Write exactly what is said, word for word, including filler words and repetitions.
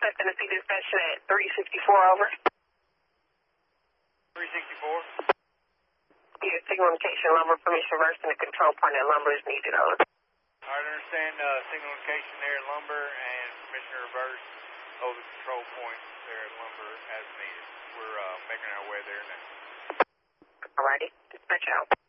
suspect in the C dispatching at three sixty-four, over. three sixty-four? Yeah, signal indication lumber, permission reversing the control point at lumber is needed, over. All right, understand uh, signal indication there at lumber and permission to reverse over the control point there at lumber as needed. We're uh, making our way there now. Alrighty, dispatch out.